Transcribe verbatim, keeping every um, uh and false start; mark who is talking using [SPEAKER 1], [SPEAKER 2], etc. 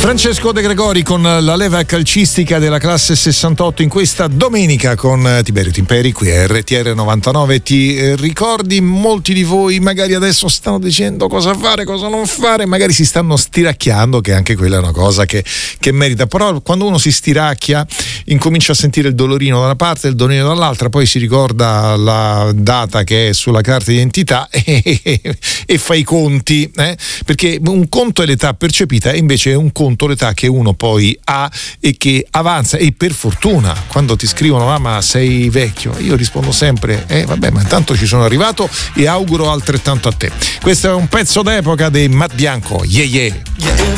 [SPEAKER 1] Francesco De Gregori con la leva calcistica della classe sessantotto in questa domenica con Tiberio Timperi qui a R T R novantanove. Ti eh, ricordi, molti di voi magari adesso stanno dicendo cosa fare, cosa non fare, magari si stanno stiracchiando, che anche quella è una cosa che, che merita, però quando uno si stiracchia incomincia a sentire il dolorino da una parte e il dolorino dall'altra, poi si ricorda la data che è sulla carta d'identità e, e, e fa i conti, eh? Perché un conto è l'età percepita e invece è un conto l'età che uno poi ha e che avanza. E per fortuna quando ti scrivono ah ma sei vecchio, io rispondo sempre eh vabbè ma intanto ci sono arrivato e auguro altrettanto a te. Questo è un pezzo d'epoca dei Matt Bianco, yeah yeah, yeah.